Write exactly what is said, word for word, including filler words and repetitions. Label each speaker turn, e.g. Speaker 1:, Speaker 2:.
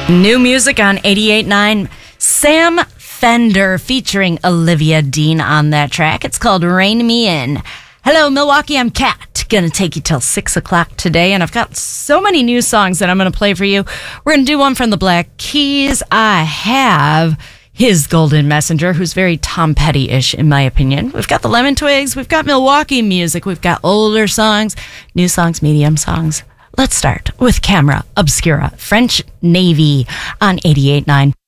Speaker 1: New music on eighty-eight point nine. Sam Fender featuring Olivia Dean on that track. It's called Rain Me In. Hello, Milwaukee. I'm Kat. Gonna take you till six o'clock today, and I've got so many new songs that I'm gonna play for you. We're gonna do one from the Black Keys. I have his Golden Messenger, who's very Tom Petty-ish, in my opinion. We've got the Lemon Twigs. We've got Milwaukee music. We've got older songs, new songs, medium songs. Let's start with Camera Obscura, French Navy on eighty-eight point nine.